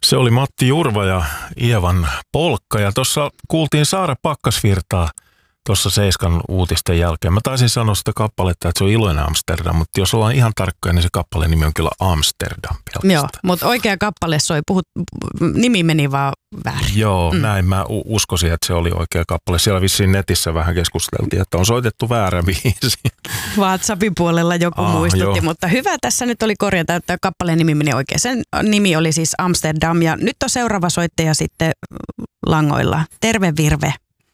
Se oli Matti Jurva ja Ievan Polkka ja tuossa kuultiin Saara Pakkasvirtaa tuossa Seiskan uutisten jälkeen. Mä taisin sanoa sitä kappaletta, että se on Iloinen Amsterdam, mutta jos ollaan ihan tarkkoja, niin se kappaleen nimi on kyllä Amsterdam pelkästään. Joo, mutta oikea kappale soi, nimi meni vaan väärin. Joo, näin mä uskoisin, että se oli oikea kappale. Siellä vissiin netissä vähän keskusteltiin, että on soitettu väärä biisi. WhatsAppin puolella joku muistutti, mutta hyvä tässä nyt oli korjata, että kappaleen nimi meni oikein. Sen nimi oli siis Amsterdam ja nyt on seuraava soittaja sitten langoilla. Terve Virve.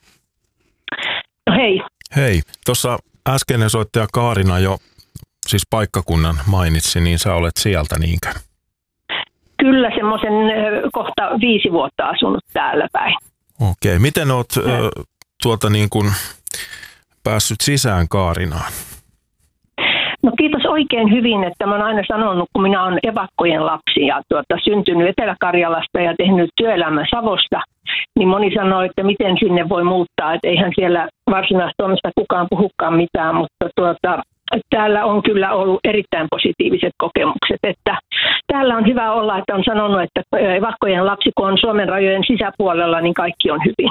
No hei. Hei, tuossa äskeinen soittaja Kaarina jo siis paikkakunnan mainitsi, niin sä olet sieltä niinkö? Kyllä, semmoisen kohta 5 vuotta asunut täällä päin. Okei, miten oot niin kuin päässyt sisään Kaarinaan? No kiitos oikein hyvin, että mä oon aina sanonut, kun minä olen evakkojen lapsi ja syntynyt Etelä-Karjalasta ja tehnyt työelämän Savosta, niin moni sanoo, että miten sinne voi muuttaa, että eihän siellä Varsinais-Suomessa kukaan puhukaan mitään, mutta täällä on kyllä ollut erittäin positiiviset kokemukset, että täällä on hyvä olla, että on sanonut, että evakkojen lapsi, kun on Suomen rajojen sisäpuolella, niin kaikki on hyvin.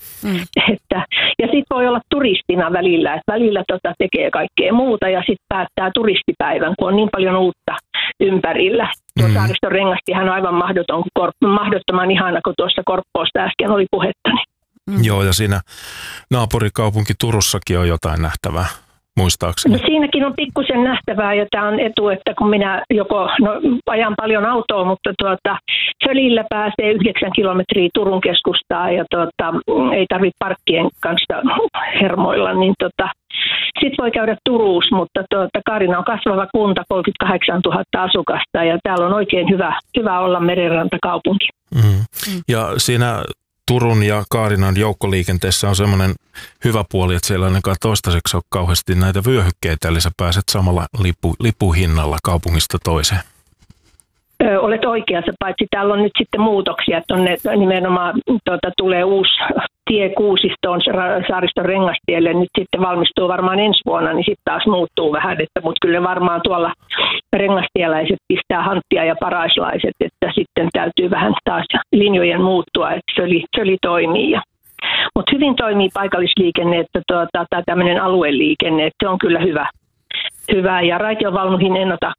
Ja sitten voi olla turistina välillä, että välillä tekee kaikkea muuta ja sitten päättää turistipäivän, kun on niin paljon uutta ympärillä. Tuo Saariston Rengastihan on aivan mahdottoman ihana, kun tuossa Korppoosta äsken oli puhettani. Joo, ja siinä naapurikaupunki Turussakin on jotain nähtävää. Muistaakseni. No siinäkin on pikkusen nähtävää ja tämä on etu, että kun minä ajan paljon autoa, mutta Fölillä pääsee 9 kilometriä Turun keskustaan ja ei tarvitse parkkien kanssa hermoilla, niin sitten voi käydä Turuus, mutta Kaarina on kasvava kunta, 38 000 asukasta ja täällä on oikein hyvä olla merenrantakaupunki. Ja siinä Turun ja Kaarinan joukkoliikenteessä on semmoinen hyvä puoli, että siellä ei ainakaan toistaiseksi ole kauheasti näitä vyöhykkeitä, eli sä pääset samalla lipuhinnalla kaupungista toiseen. Olet oikeassa, paitsi täällä on nyt sitten muutoksia, että on nimenomaan tulee uusi tie Kuusistoon Saariston Rengastielle, nyt sitten valmistuu varmaan ensi vuonna, niin sitten taas muuttuu vähän, mutta kyllä varmaan tuolla rengastieläiset pistää hanttia ja paraislaiset, että sitten täytyy vähän taas linjojen muuttua, että söli toimii. Mutta hyvin toimii paikallisliikenne, että tämmöinen alueliikenne, että se on kyllä hyvä ja raitiovaunuihin en ota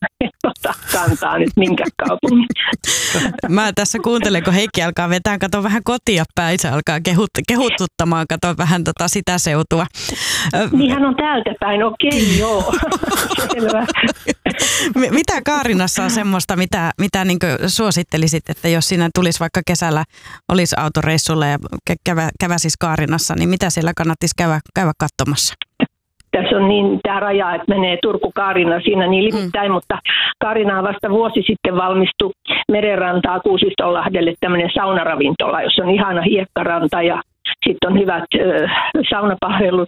kantaa nyt minkä kaupungin. Mä tässä kuuntelen, kun Heikki alkaa vetää, kato vähän kotia päin, se alkaa kehututtamaan, kato vähän sitä seutua. Niinhän on täältä päin, okei, joo. Mitä Kaarinassa on semmoista, mitä niin suosittelisit, että jos siinä tulisi vaikka kesällä, olisi autoreissulla ja käväsis Kaarinassa, niin mitä siellä kannattaisi käydä katsomassa? Tässä on niin tämä raja, että menee Turku-Kaarina siinä niin limittäin, mutta Kaarinaan vasta vuosi sitten valmistui merenrantaa Kuusistonlahdelle tämmöinen saunaravintola, jossa on ihana hiekkaranta ja sitten on hyvät saunapahvelut